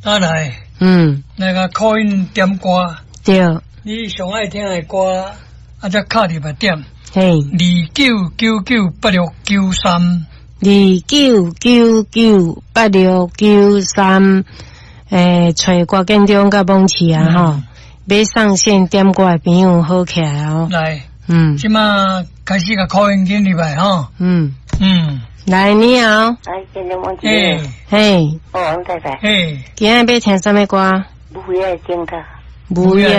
啊来，那个口音点歌， 对， 你上爱听的歌，啊，再卡入来点， 嘿，29998693，找郭建中甲梦琪啊吼，要上线点歌的朋友好起来哦。 来，即马开始个口音进入来吼， 来你好， 建中梦琪， 嘿， 王太太， 嘿， 今日要听什么歌？ 不要听他， 不要。